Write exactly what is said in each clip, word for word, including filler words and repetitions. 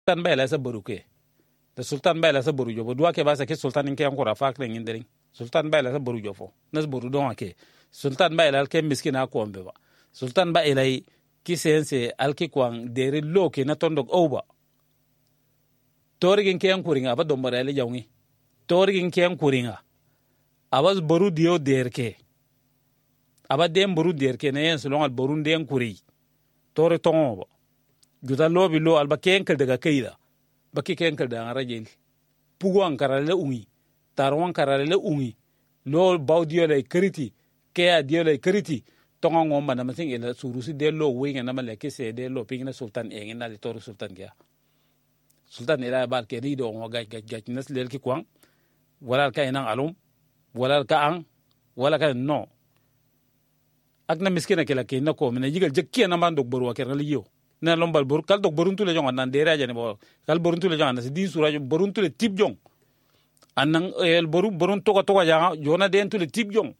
sultan ba la sa baruke da sultan ba la sa baru jobo duwa ke ba sa ke sultan in ke an kura fa kren indering sultan ba la sa baru jofo nas baru don ke sultan ba la ke miskina ko ambe ba sultan ba ilai ki sense alki kwang dere loke na tondok oba torigin ke an kuringa ba dombare le jawngi torigin ke an kuringa abas baru dio derke aba dem baru derke na yen sulon al baru den kuri tore tongo ba juta lobi lo alba kenkel daga kaida baki kenkel da rajel pugo an karale ungi tarwan karale ungi lo baudio le kriti ke a dio le kriti tongo ngomba na masin ila surusi de lo winga na male ke se de lo pingna sultan e ngina le tore sultan ga sultan ila bal ke rido ngo gaj gaj gaj nas lel ki kwang wala ka ina alum wala ka an wala ka no akna miskina kala ke na ko mena jigal jekki na man dog boru wa kergal yo na lombal boru kal dog borun tule jong nan dere ajane bo kal borun tule jong nan di sura borun tule tip jong anang el boru borun to ko to ja jona den tule tip jong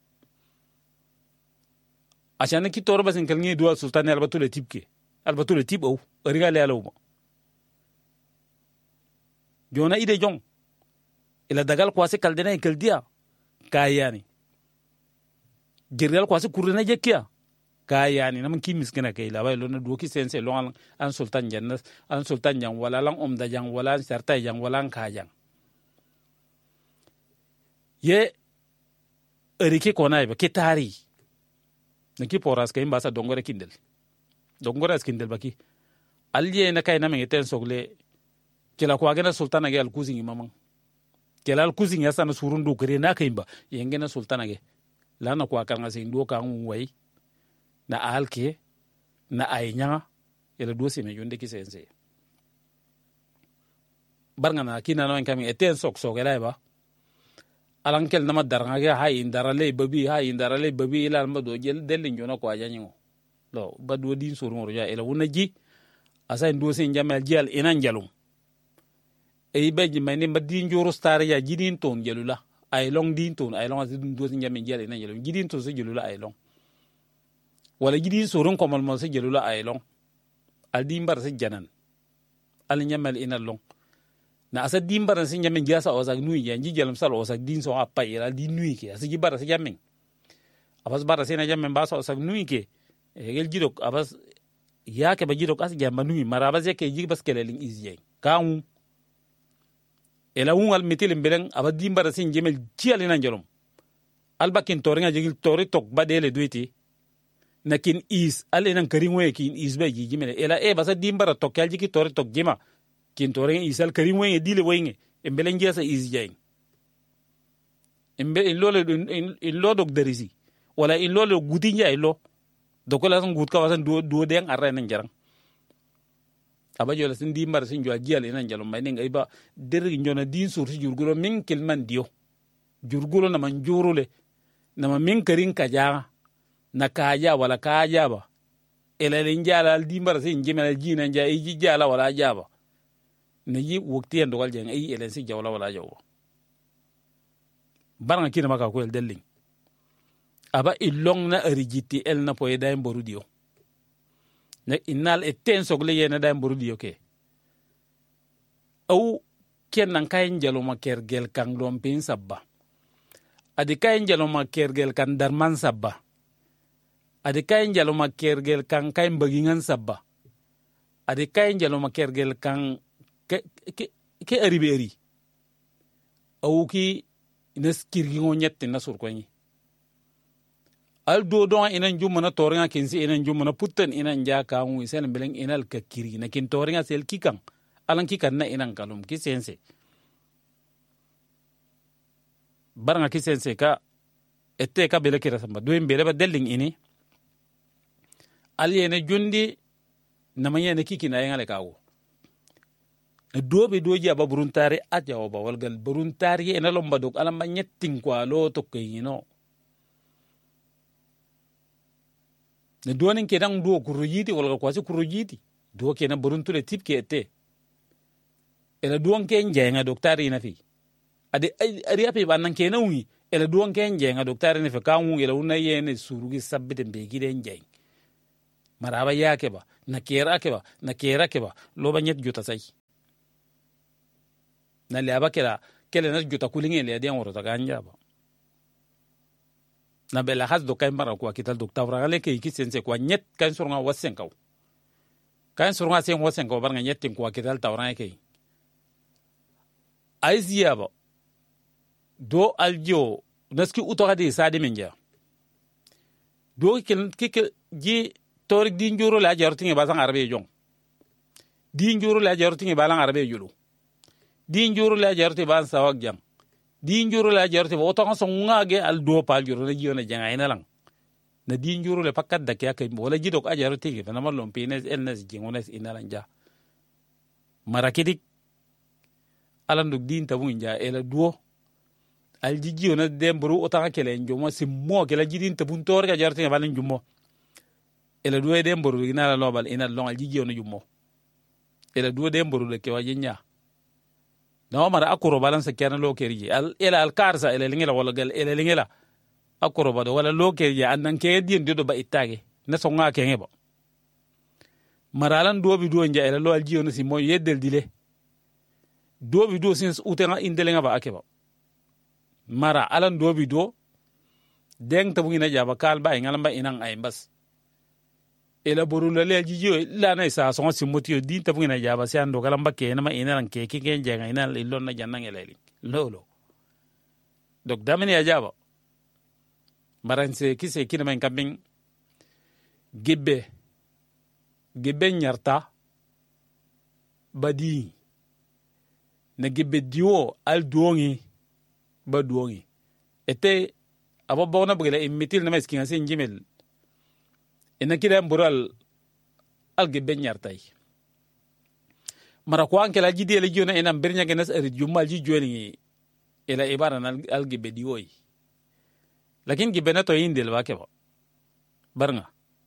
asana ki tor basin kal ngi dual sultan el batule tip ke al batule tip o rigal ya lawo jona ide jong ila dagal kwase kal dena kal dia kayani girgal kwase kurna jekkia kayani nam ki miskina kay la way lona do ki sense lo an sultan jannas an sultan jang wala lang om da jang wala sarta jang wala ka jang ye erike kona ba kitari naki poras kay mbasa dongore kindel dongore skindel baki alje na kay na mengeten sogle kila ko agena sultan age al kuzingi mamang kila al kuzingi asana surundu kare na kay ba yengena sultan age lana ko akanga sin do kan way na alke na aynya ela do se me jonde ki sense barnga na kina no en kami eten sok sok ela ba alankel na madaranga ga hay indarale babi hay indarale babi ila ma do jel delin jona ko ajanyo lo badu din sur ngoro ja ela wunaji asa ndo se njamal jel ina njalum e beji mani madin joro star ya jidin ton jelula ay long din ton ay long azin do se njamal jel ina njalum jidin ton se jelula ay long wala jidin surun ko mal mo se jelula ay long al dimbar se janan al nyamal ina long na asa dimbar se nyamin jasa o sak nuyi ya njijelam sal o sak din so apa ira di nuyi ke asa jibar se jamin abas bar se na jamin ba so sak nuyi ke e gel jidok abas ya ke ba jidok as jamba nuyi maraba ze ke jibas kelelin izye kaun ela un al mitilim belen abas dimbar se njemel jial ina njalom albakin toringa jigil tori tok badele duiti nakin is alenan karin waye kin is ba jiji mele ela e basa dimbara to kalji ki tore to gima kin tore isal karin waye dile waye embelen jesa is jain embe in lolo in lodok derisi wala in lolo gudi njay lo do ko la san gud ka wasan do do den arre nan jarang aba jola sin dimbara sin jwa jial ina jalo may ngai ba dergi njona din sur si jurgulo min kilman dio jurgulo na man jurule na min karin ka ja na kaja wala kaja ba elalin jala al dimbar sin jimel jina ja yi jala wala jaba ne yi wukti en dogal jeng ay elen si jawla wala jaw baranga kina maka ko el delling aba ilong na arijiti el na poy day mborudio ne inal eten sogle yena day mborudio ke au ken nan kay njalo ma kergel kang dom pin sabba adi kay njalo ma kergel kan darman sabba adi kay njalo ma kergel kan kay mbagingan sabba adi kay njalo ma kergel kan ke ke, ke aribe ari au ki ines kirgingo nyette na sur ko ni al do don ina jumana toringa kinsi ina jumana putten ina njaka ngu sen beleng inal ka kiri na kin toringa sel kikan alan kikan na ina kalum ki sense baranga ki sense ka ette ka bele kira samba do mbele ba delling ini aliyene jundi namayene kikina yengale kawo dobe doji aba buruntari atya oba walgal buruntari ena lomba dok alamba nyetting kwa lo to kayino ne donin kedan do kurujiti walgal kwasi kurujiti do kenan buruntule tipke ete ela duon ken jenga doktari na fi ade ari ape banan kenan wi ela duon ken jenga doktari na fi kan wi ela una yene surugi sabbite be giden jeng maraba yake ba na kera ke ba na kera ke ba lo ba nyet juta sai na le aba kera kele na juta kulinge le dia ngoro ta ganja ba na bela has do kay mara ko kital do tawra le ke ki sense ko nyet kan surga wasen kaw kan surga sen wasen kaw bar nga nyet ko kital tawra ke aiziya ba do aljo naski utoka de sade menja do kel ke ji tor di njuro la jartinge ba sang arbe jong di njuro la jartinge ba lang arbe julu di njuro la jarti ba sawak jam di njuro la jarti ba otoka so ngage al do pal juro na jiona janga ina lang na di njuro le pakkat da kya kay wala jidok a jarti ke na malom pines elnes jingones ina lang ja marakidik alandu din tabu nja ela duo al jijio na dembru otaka kele njomo simmo kele jidin tabun tor ga jarti ba lan jummo ela duo dembru ina la lobal ina long al jijio na jummo ela duo dembru le ke wajinya na mara akuro balance kana lo kerji al ela al karsa ela lingela wala gal ela lingela akuro ba wala lo kerji andan ke din do ba itage na so nga ke ngebo maralan do bi do nja ela lo al jijio na simmo yeddel dile do bi do sin utenga indelenga ba akeba mara alan do bi do deng tabu ina jaba kal ba ingalamba inang ay bas ela boru la le jijo la na isa so simotio din tabu ina jaba se ando kalamba ke na ma ina ran ke ke ke jenga ina ilon na janna ngeleli lolo dok dameni ajaba maranse kise kina men kambing gibbe gibbe nyarta badi na gibbe diwo al duongi ba duongi ete abo bona bugela imitil na meskinga sen jimel ina kida mbural al gibbe nyartay mara ko anke la jidi le jona ina bernya genas er jumal ji joni ila ibara na al gibbe diwoy lakin gibbe na to indel ba ke ba barnga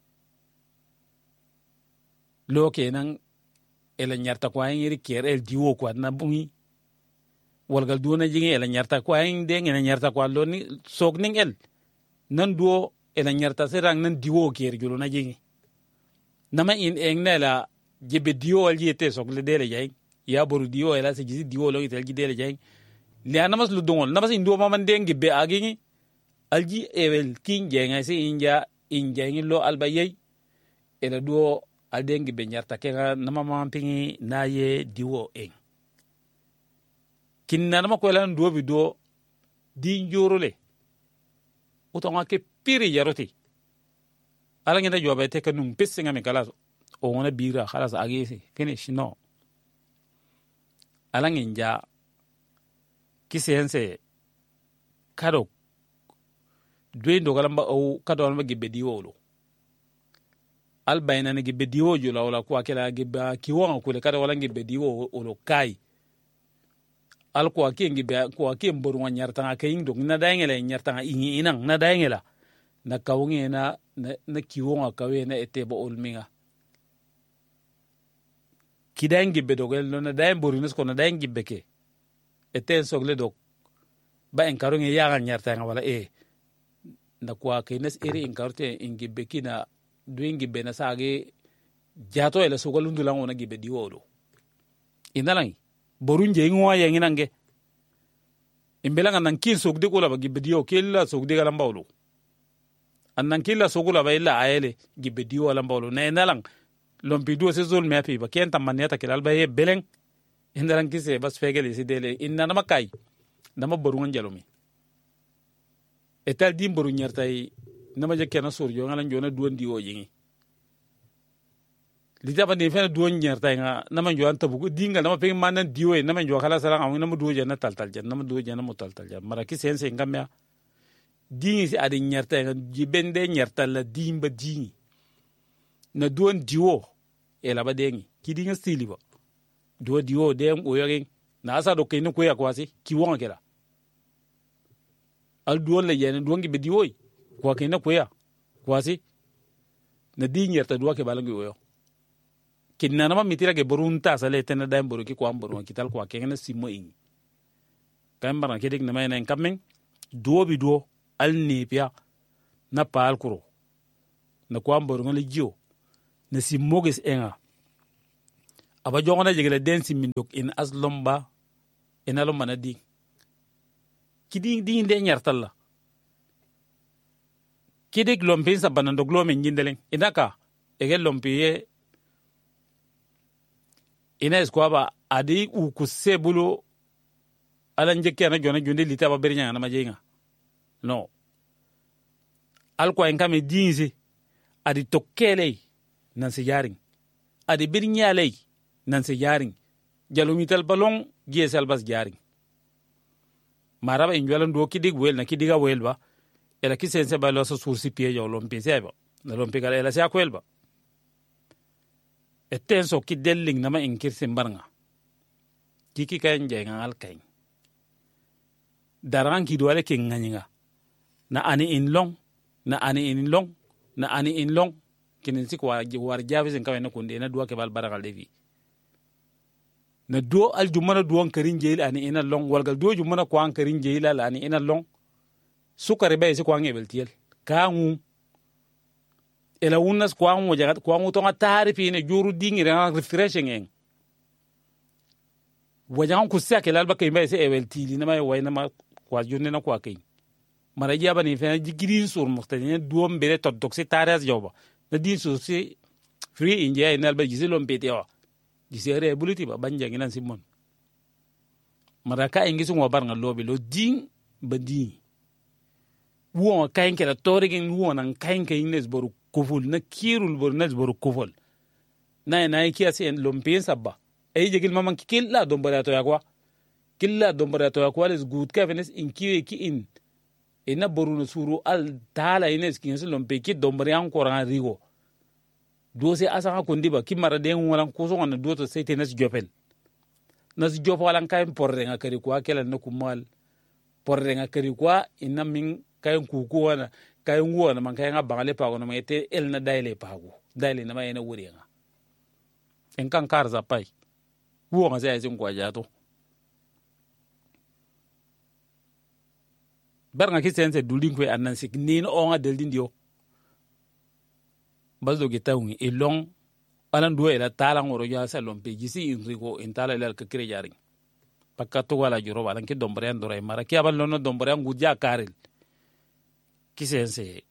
lo kenan ela nyarta ko ay ngiri ker el diwo ko na bungi walgal duona jingi ela nyarta ko ay ndeng ela nyarta ko lo ni sok ning el nan duo ela nyarta serang nan diwo ker julo na jingi nama in engne la jebe diwo al jete sok le dele jay ya boru diwo ela se jizi diwo lo itel jidele jay li anamas lu dongol namas indu ma man dengi be agingi alji ewel king jenga se inja injengi lo albayay ela duo aldengi be nyarta kenga nama mampingi naye diwo eng kinna nama ko lan do bi do di njorole utonga ke piri yaroti ala ngenda jobe te kanum pissinga me kala o wona bira khalas agesi finish no ala nginja kisense kado dwendo galamba o kado alma gibbe diwolo al bayna ne gibbe diwo jula wala ko akela gibba kiwon ko le kada wala gibbe diwo olo kai al ko akin gibbe ko akin boru wan nyarta ka yin dog na dayngela nyarta ingi inang na dayngela na kawunge na na kiwon akawe na etebo olminga kidan gibbe dogel no na dayn boru nes ko na dayn gibbe ke eten sogle dog ba en karunge yaga nyarta wala e na ko akines eri en karte in gibbe kina doing gibbe na sage jato ele so golundu la wona gibbe diwodo inalangi borunje ngwa ya nginange imbelanga nan kin sogde ko la ba gibbe diwo kella sogde gala mbawlo annan killa sogula ba illa ayele gibbe diwo la mbawlo na inalang lompido se zol me api ba ken tamaniata kelal ba ye beleng indalan kise bas fegele sidele inna na makai nama borungan jalomi etal dim boru nyartay nama je kena sur yo ngala jona duon diwo yingi li jaba ni fena duon nyartay nga nama jo anta bugu dinga nama pe manan diwo nama jo kala sala awu nama duwo jana tal tal jana nama duwo jana mutal tal jana mara ki sense ngamya dingi si adi nyartay nga jibende nyartal la dimba dingi na duon diwo ela ba dengi ki dinga stili ba duwo diwo dem o yogen na asa do kene ko ya kwasi ki wonga kela al duon le yene duon gi be diwoy kwa kene ko ya kwasi na di nyerta duwa ke balangi oyo kinna na ma mitira ke borunta sale tena dai boru ki ko am boru ki tal kwa kene simo ing kambara ke dik na may na kamen duo bi duo al ni pia na pal kuro na ko am boru ngale jio na si mogis enga aba jongona jegele densi min dok in as lomba ina lomba na di kidi di inde nyartalla kidi glompe sa banando glome nyindeleng inaka egel lompe ina eskwaba adi u kusebulu ala njeke na jona jonde lita ba berinya na majenga no alko en kame dinzi adi tokkele nan se yaring adi berinya lay nan se yaring jalumital balong gsl bas yaring maraba injolan do kidig wel na kidiga wel ba ela kisense ba lo so sursi pie yo lompe seba na lompe kala ela sa kwelba etenso kidelling nama inkirse mbarnga kiki kayen jenga al kayen daran ki duwale ke nganyinga na ani in long na ani in long na ani in long kinin sik war war javi sen kawena kunde na duwa ke bal barakal devi na do al jumana duwan karin jeyil ani ina long walgal do jumana ko an karin jeyil al ani ina long sukare bay sik wange beltiel kaangu ela wunnas ko an mo jagat ko an to tarifi ne juru dingire refreshing en wajan ku sa ke lalba kay bay se ebeltili na may wayna ma kwa jonne na kwa kay mara jaba ni fe jigirin sur muxtani duom bere to doxi taras joba na din sur si free india inal ba jisi lompete wa jisi re buliti ba banja nginan simon mara ka ingi sun wabar ngal lobe lo din ba din wo kayn ke la torigin wo nan kayn ke ines boru kuful na kirul bor nas boru kuful na na ki asi en lompen sabba ay jegil mamam killa do mbara to yakwa killa do mbara to yakwa les good kafenes in kiwe ki in ina boru na suru al tala ines kin so lompe ki do mbara an koran rigo do se asa ko ndiba ki mara den wala ko so on do to sete nas jopel nas jop wala kay porre nga kari kwa kala na kumal porre nga kari kwa ina min kay kuku wana kay ngona man kay nga bangale pa ko no mete el na daile pa ko daile na ma ina wuri nga en kan karza pai wo nga sai sin kwa jato bar nga kisense dulin ko annan sik nin o nga del dindio bazo gitawngi e long alan do ela tala ngoro ya salon pe gisi inrigo in tala ela ka kire jari pakato wala juro wala ki dombre andore mara ki abal lono dombre ngudja karil kisense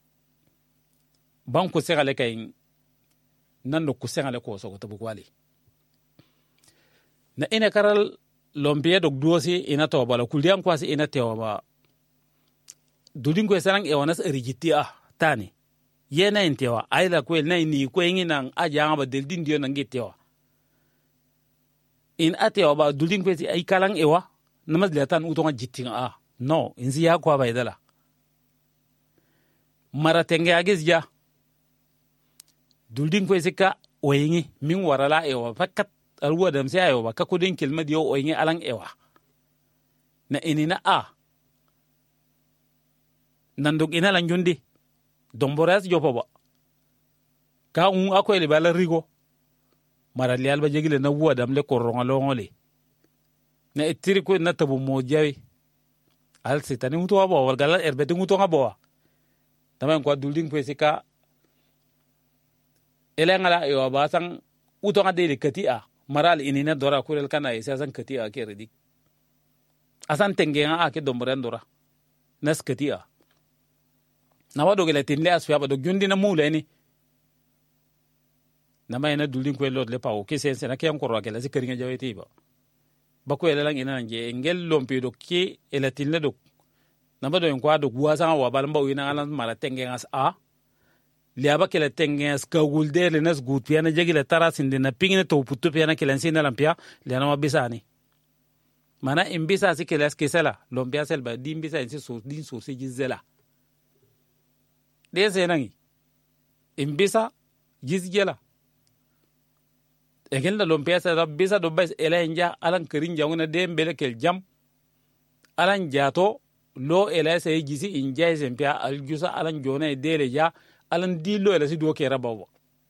banko segale kay nando ku segale ko so ko tabu wali na ina karal lompie dog duosi ina to bala kuldian kwasi ina tewa ba dudin ko sarang e wonas rigiti ah tani yena intewa aila ko na ni ko ngina aja ba del din dio nangi tewa in atewa ba dudin ko si ay kalang ewa namas latan utonga jittinga ah no inzi ya kwa baydala mara tenge agis ja duldin ko sika oyingi min warala ewa fakat alwa dam sai ayo ba ka kudin kilma diyo oyingi alang ewa na inina a nanduk ina lan jundi domboras jopo ba ka un akoy le bala rigo mara lial ba jegile na wuwa dam le koronga longole na etiri ko na tabu mo jawi al sitani muto ba wal gala erbeti muto ngabo tamen ko duldin ko sika elengala yo ba sang uto ngade le kati a maral inina dora kurel kana isa san kati a ke redi asan tengenga a ke domboran dora nas kati a na wado gele tinle asfa ba do gundi na mule ni na mayna duldin ko lot le pawo ke sen sen ke encore wakela zikri nga jaweti ba ba ko ele lang ina nje ngel lompi do ki ele tinle do na ba do en kwa do guasa wa bal mbaw ina alan mara tengenga a liaba kele tengenga ka gulde le nas gut piana jegile tarasin de na pingine to putu piana kele sina lampia le na mabisani mana imbisa sikele skesela lompia selba dimbisa ensi so din so se jizela dese nangi imbisa jizgela egen la lompia sa bisa do bas elenja alan kerin janguna dembele kel jam alan jato lo ela se gizi injay sempia aljusa alan jona dele ja alan dillo ela si do ke rabawo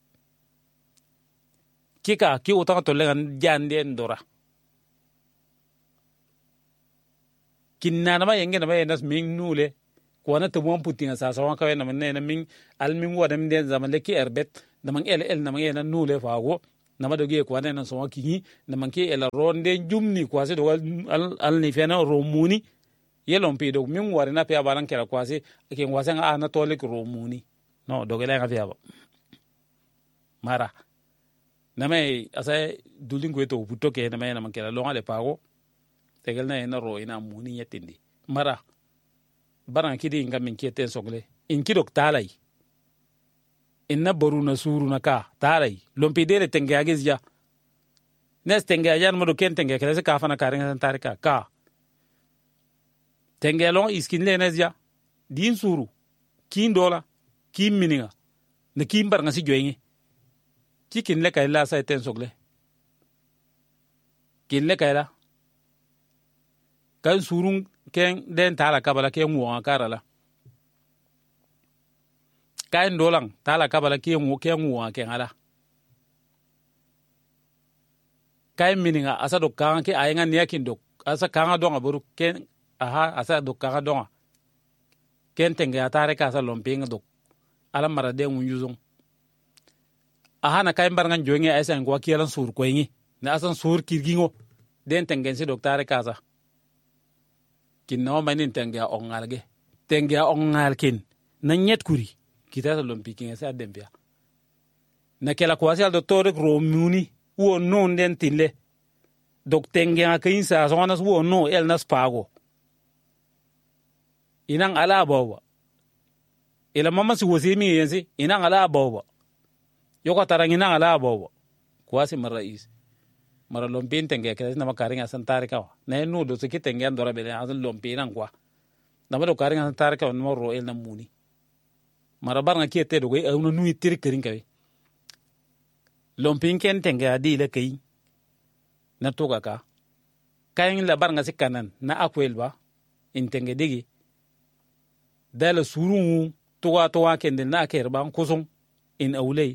kika ki utanga to lengan jande ndora kinna na ma yenge na ma yenas ming nule ko na to mon putinga sa sa ka na men na min al min wa dem den zaman le ki erbet na man el el na man na nule fa go na ma doge ko na so ki na man ki el ronde jumni ko se do al al ni fena romuni yelon pe do min wari na pe abalan kera ko se ke ngwasa nga na tole ko romuni no doge la nga fi aba mara na mai asa dulin ko to puto ke na mai na man kera lo ngale pago tegel na na ro ina muni yetindi mara baran kidi ngam min keten sogle in kidok talai inna boruna suruna ka talai lompi dele tenge agizja nes tenge ajan modo ken tenge kele se ka fana karenga tarika ka tenge long iskin le nesja din suru kin dola kin mininga ne kin bar ngasi joyenge kikin le kay la sa ten sogle kin le kay la kan surun ken den tala kabala ken wo akarala kain dolang tala kabala ken wo ken wo ken ala kain mininga asa do kan ke ayenga ne kin do asa kan do ngaboru ken aha asa do kan do ken tenge atare ka sa lomping do ala mara de mun yuzon aha na kain barngan joenge asa ngwa kielan sur ko yin na asan sur kirgingo den tenge si doktare ka sa kin no manin tenge ongalge tenge ongal kin na nyet kuri kita sa lompi kin sa dembia na kela kwasi al docteur romuni wo non den tinle dok tenge akin sa zonas wo no el nas pago inang ala bawa ila mama si wosimi yensi inang ala bawa yoko tarang inang ala bawa kwasi marais mara lompin tenge kele na makaringa santare ka na no do se kitenge andora bele azan lompin an kwa na ma do karinga santare ka no ro el na muni mara barnga kiete do go awna nui tir kerin kawe lompin ken tenge adi le kai na to ka kayin la barnga sikanan na akwel ba in tenge digi dala surun towa towa ken de na ker ba kusum in awlei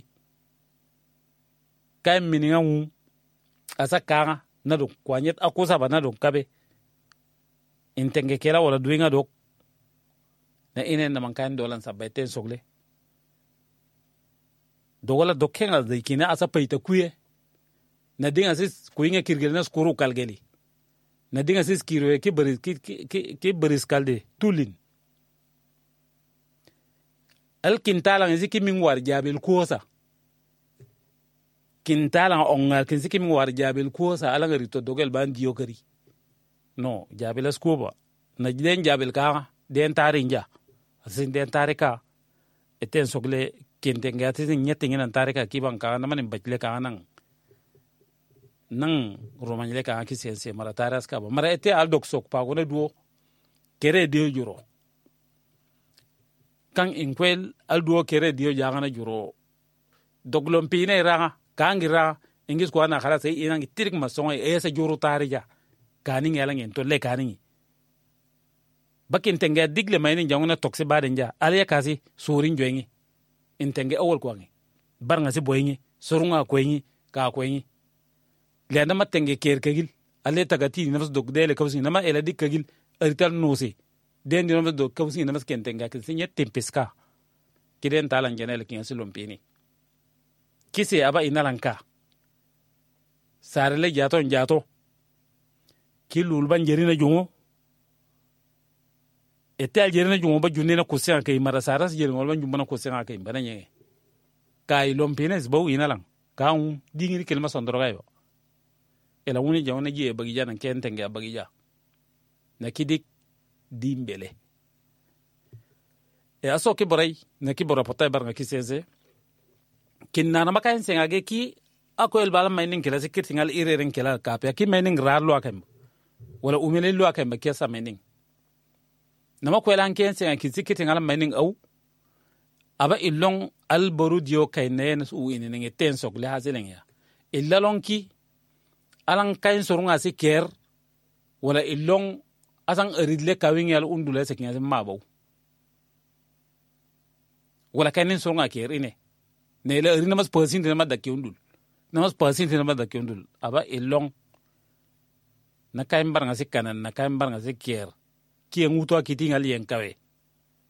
kayin mininga wu asa kanga na do kwanyet akusa ba na do kabe intenge kela wala duinga do na inen na mankan dolan sabaiten sogle do wala do kenga de kina asa paita kuye na dinga sis kuinga kirgel na skuru kalgeli na dinga sis kiro ki baris ki ki ki baris kalde tulin al kintala ngi ki min war jabel kosa kintala ongal kin sikim war jabel ko sa ala ngari to dogel ban diyo kari no jabel skoba na den jabel ka den tarinja asin den tarika eten sogle kinte ngati nyete ngina tarika kiban ka na manin bajle ka nan nan romanile ka ki sense mara taras ka ba mara ete al dok sok pa gone duo kere dio juro kan inkwel al duo kere dio jangana juro doglom pine raga kangira ingis ko ana khala sai ina ngi tirik masonga e sa juru tarija kani ngela ngen to le kani bakin tenge digle mayni janguna toksi badenja aliya kasi surin joyni intenge awol ko ngi barnga si boyni surunga ko ngi ka ko ngi le na matenge ker kegil ale tagati nafs dog dele kawsi nama ela dikagil arital nosi den dino do kawsi namas kentenga kin sinya tempeska kiden talan janel kin silompini kisi aba inalanka sarele jato jato kilul ban jerina jungo etel jerina jungo ba junina kusian kay mara saras jerina ban jumbana kusian kay bananye kay lompines baw inalang kaun dingiri kelma sondrogayo ela woni jawna je bagija nan kentenge bagija na kidik dimbele e aso ke boray na ki bora potay bar nga kiseze kinna na makain sengage ki ako el bala mining kila sikirtingal ireren kila kapya ki mining rar lo akam wala umele lo akam ke sa mining na makwela ken senga ki sikirtingal mining au aba illong al borudio kayne su inen nge tensok le haseleng ya illalong ki alang kain sorunga siker wala illong asang eridle kawing yal undule seknya mabo wala kainin sorunga ker ine ne le erina mas percent na madake undul na mas percent na madake undul aba illong na kain bar ngasi kanan na kain bar ngasi ker ki nguto kitingal yen kawe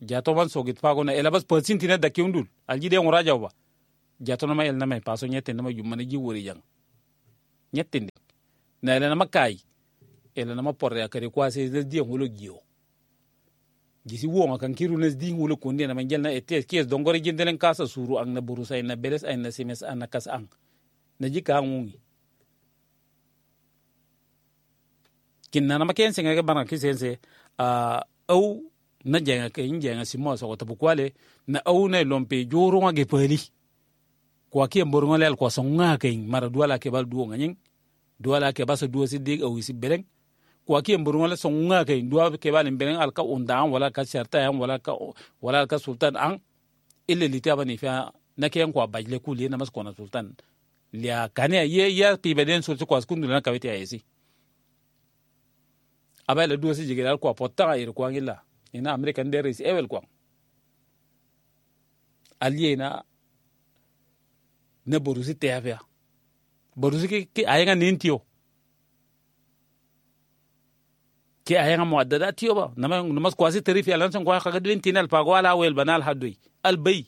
jato man sogit pago na elabas percent ina da kiundul aljide ngora jawba jato na ma el na mai paso nyette na ma jumana ji wori jang nyette na ele na makai ele na ma porre akare kwase de di ngolo giyo gisi wonga kan kiru nes di ngolo konde na mangel na etes kes dongore jindelen kasa suru ang na burusa ina beles ay na simes an kas ang na jika ngungi kinna na maken senga ga bana kisense a au na jenga ke jenga simo so to bukwale na au na lompe joro ngage peli kwa ke mborongo lel ko so ngake mara duala ke bal duo nganyeng duala ke basa duo si dig au si bereng kwa ke mborongo le so ngake duwa ke bal bereng al ka unda wala ka sharta yan wala ka wala ka sultan an ile litaba ni fa na ke kwa bajle kuli na mas ko na sultan lia kane ye ye pi beden sultan ko askundu na kaweti ayesi abale duo si jigel ko potta ir ko ngila ina american there is evel ko aliena ne borusi te afia borusi ki, ki ayenga nintio ki ayenga muaddada tio ba nama namas kwasi tarifi alan san ko ka gadwin tinal pa ko ala wel banal hadwi al bay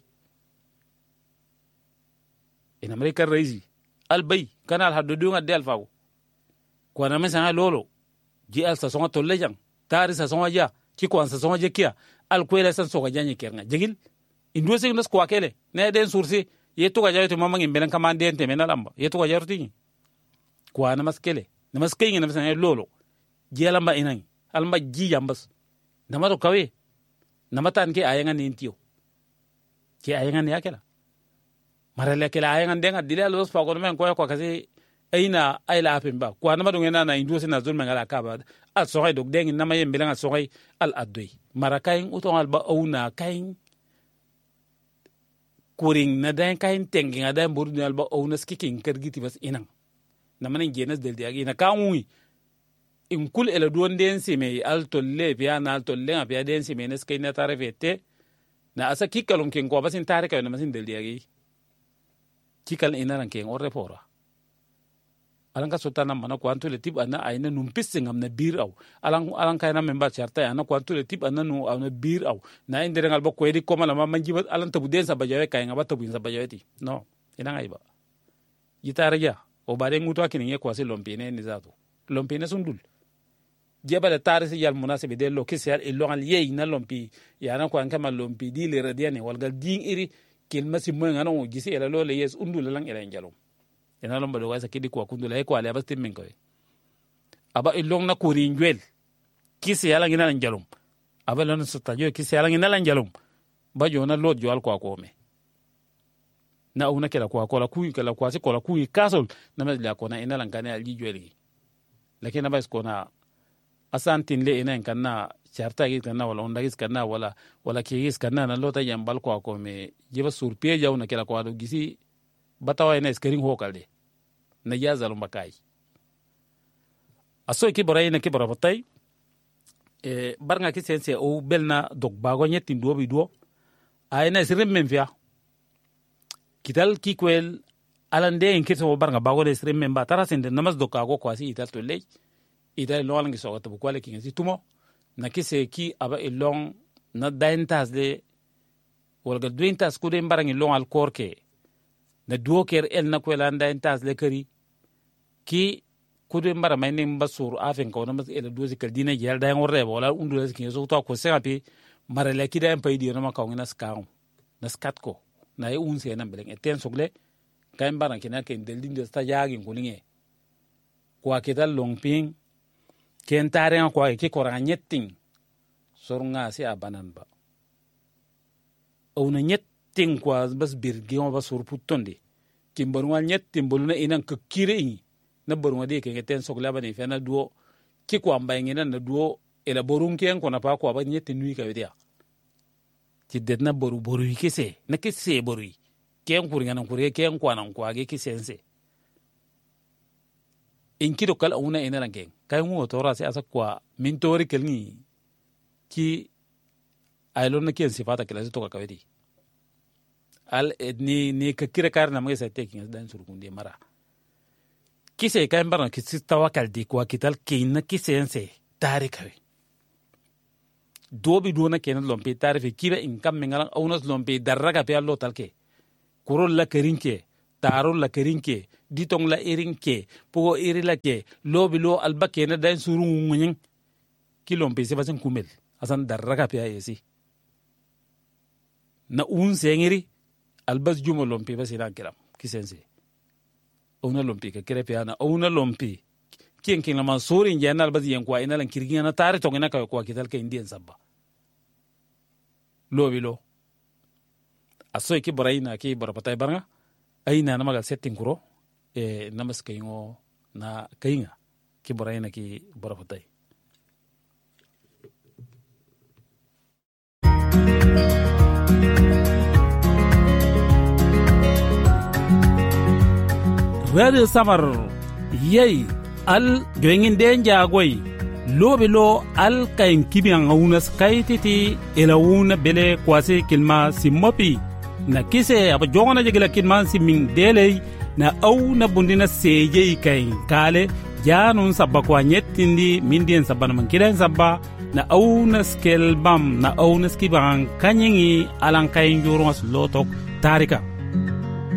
in american raisi al bay kanal haddu dunga del fago ko na mesa lolo ji al sa songa tolle jang tari sa songa ja ki ko sa songa je kia al ko ele san soga janye kerna jigil indu se nas ko akele ne den sursi yetu ga jayo to mama ngi belen kamande ente mena lamba yetu ga jarti ko ana maskele na maskay ngi na mesa lolo ji lamba inan al ma ji jambas na ma to kawe na matan ke ayenga ni intio ki ayenga ni akela marale kela ayenga denga dilal los fa ko men ko ko kasi aina ayla afin ba ko na madunga na na indusi na zulma ngala ka ba al sohay dog dengi na mayem bilang sohay al adoi marakain utong al ba una kain kuring na dan kain tengi na dan burdu al ba una skiking kergiti bas inang na manen genas del diagi na kaungi in kul ela duon den sime al tolle pia na al tolle pia den sime nes kain na tarefete na asa kikalum ken ko basin tareka na masin del diagi kikal inaran ken orre fora alang ka sultana mana kwantu le tip ana aina numpis ngam na bir aw alang alang kayna memba charta ana kwantu le tip ana nu ana bir aw na indere ngal bokko edi ko mala ma jibat alang tabu den sa bajawe kay ngaba tabu sa bajawe ti no ina ngai ba yitara ja o bare nguto akini ye kwasi lompine ni zato lompine sundul jeba le tarisi yal munasibi de lo kisiyal ilo ngal ye ina lompi ya na kwan kama lompi di le radiane walgal ding iri kilma simmo ngano gisi ela lo le yes undul lang ela njalom ina lomba do wasa kidi kwa kundula e kwa le abas timmen koy aba ilong na kuri njwel kisi yala ngina njalum aba lon sota jo kisi yala ngina njalum ba jo na lot jo al kwa ko me na una kala kwa ko la kuyi kala kwa si ko la kuyi kasol na me la ko na ina lan kana ali jweli lakini aba ko na asantin le ina kanna charta gi kanna wala onda gi kanna wala wala ki gi kanna na lota yambal kwa ko me jiba surpie jaw na kala kwa do gisi batawa ina skering hokalde na yazalum bakai aso ki boray na ki bora batay e barnga ki sense o belna dog bago nyetti ndo bi do ayna sirem memfia kital ki kwel alande en kitso barnga bago de sirem memba tarasinde namas do kago kwasi ital to lej ital lo ngi so to kwale ki ngi tumo na ki se ki aba ilong na daintas de wolga duintas ku de barangi long al korke na duoker el na kwela daintas le kari ki kudu mbara mai ne mbasuru afin ko na mas ele dozi kal dina yel da ngorre wala undu la kin so to ko se api mara le ki da en pay di na ma ka ngina skaum na skat ko na e un se na beleng eten sogle kay mbara kin ken del dinde sta yagi ngulinge ko akidal longping ken tare ko ki ko ra nyetting sornga si abanan ba o na nyetting ko bas birgi on basur putonde kimborwa nyetting boluna inan ko kire na borunga de ke ten sokla bani fe na duo ki ko amba ngina na duo ela borun ken ko na pa ko ba nyeti nui ka wedia ti det na boru boru ki se na ki se boru ken kur ngana kur ken ko nan ko age ki sense in ki do kala una ina rangen kay mu to ra se asa kwa min tori kelni ki aylo na ken sifata kala to ka wedi al ni ni ka kira kar na mga sa taking dan surkunde mara kise kayan barang kisi tawakal di kwa kital kina kisense tari kawe dobi dona kenan lompe tarife kiba in kam mengalan aunas lompe darraga pe allo talke kurol la kerinke tarol la kerinke ditong la erinke pogo iri la ke lobi lo alba kenan dan suru ngunyin ki lompe se basen kumel asan darraga pe ayesi na un sengiri albas jumo lompe basina kiram kisense ona lompe ka krepe ana ona lompe kien kien lama sori njana albas yen kwa ina lan kirgi na tare to ina ka kwa kital ka indien sabba lobi lo asoy ki boraina ki borapatay baranga ayina na magal setting kuro e namas kayingo na kayinga ki boraina ki borapatay Radio Samar yay al gwengin denja goy lobe lo al kain kibian unas kaititi ela una bele kwase kilma simopi na kise aba jongona jegela kilma simin dele na au na bundina seje kain kale janun sabba kwa nyettindi mindien sabba na mankiren sabba na au na skelbam na au na skiban kanyingi alan kain jurwas lotok tarika